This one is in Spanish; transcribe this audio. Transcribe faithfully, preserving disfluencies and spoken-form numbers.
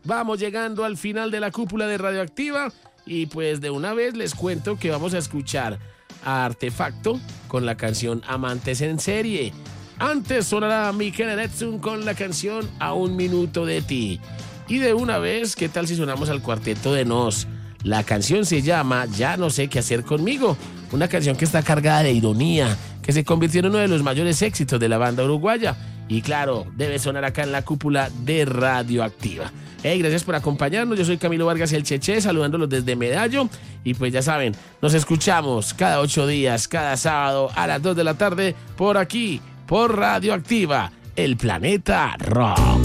vamos llegando al final de la cúpula de Radioactiva y pues de una vez les cuento que vamos a escuchar a Artefacto con la canción Amantes en Serie. Antes sonará Mikel Erentxun con la canción A un Minuto de Ti. Y de una vez, ¿qué tal si sonamos al Cuarteto de Nos? La canción se llama Ya no sé qué hacer conmigo, una canción que está cargada de ironía, que se convirtió en uno de los mayores éxitos de la banda uruguaya. Y claro, debe sonar acá en la cúpula de Radioactiva. Hey, gracias por acompañarnos. Yo soy Camilo Vargas el Cheche, saludándolos desde Medallo. Y pues ya saben, nos escuchamos cada ocho días, cada sábado a las dos de la tarde, por aquí, por Radioactiva, el planeta rock.